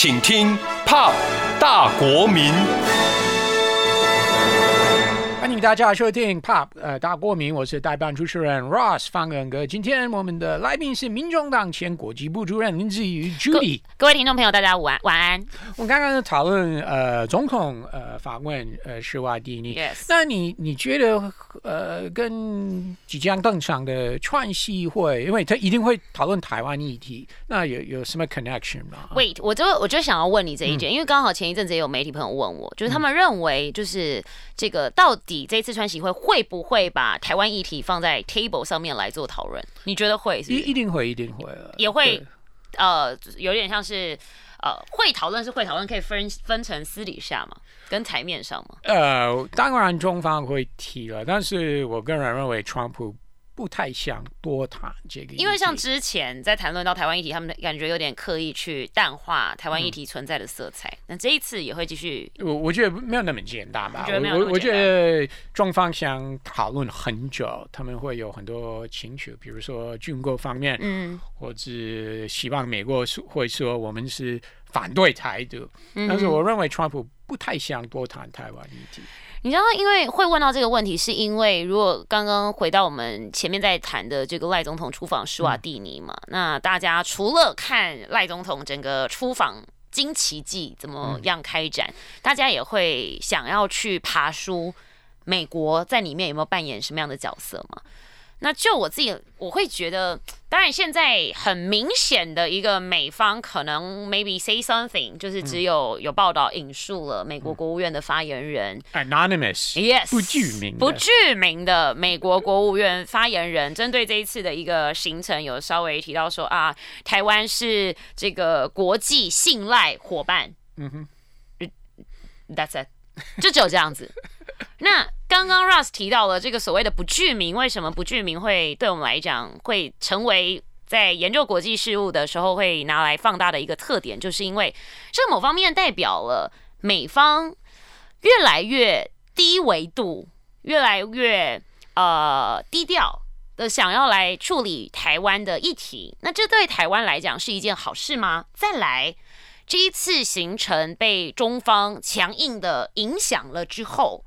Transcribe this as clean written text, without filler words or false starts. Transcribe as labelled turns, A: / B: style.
A: 请听 Pop 大国民。
B: 欢迎大家收听 Pop 大国民，我是代班主持人 Ross 方恩哥。今天我们的来宾是民众党前国际部主任林志瑜 Judy。
C: 各位听众朋友，大家晚安。
B: 我们刚刚讨论总统访问施瓦蒂尼。
C: Yes.
B: 那你觉得跟即将登场的川西会，因为他一定会讨论台湾议题，那有什么 connection 吗
C: ？Wait， 我就想要问你这一件，因为刚好前一阵子也有媒体朋友问我，就是他们认为就是这个到底这一次川西会不会把台湾议题放在 table 上面来做讨论？你觉得会是不是？
B: 一定会
C: 也会有点像是会讨论是会讨论，可以分成私底下嘛，跟台面上嘛？
B: 当然中方会提了，但是我个人认为川普不太想多谈这个议题，
C: 因为像之前在谈论到台湾议题，他们感觉有点刻意去淡化台湾议题存在的色彩。那这一次也会继续？我
B: 觉得没有那么简单吧。我觉得中方想讨论很久，他们会有很多请求，比如说军购方面，或者希望美国会说我们是反对台独，但是我认为川普不太想多谈台湾议题。
C: 你知道，因为会问到这个问题，是因为如果刚刚回到我们前面在谈的这个赖总统出访施瓦蒂尼嘛，那大家除了看赖总统整个出访惊奇记怎么样开展，大家也会想要去爬梳美國在里面有没有扮演什么样的角色嘛？那就我自己，我会觉得，当然现在很明显的一个美方可能 maybe say something， 就是只有报道引述了美国国务院的发言人
B: anonymous，
C: yes，
B: 不具名
C: 的美国国务院发言人，针对这一次的一个行程，有稍微提到说啊，台湾是这个国际信赖伙伴，that's it， 就只有这样子。那刚刚 Ross 提到了这个所谓的不具名，为什么不具名会对我们来讲会成为在研究国际事务的时候会拿来放大的一个特点，就是因为这某方面代表了美方越来越低维度、越来越低调的想要来处理台湾的议题。那这对台湾来讲是一件好事吗？再来，这一次行程被中方强硬的影响了之后，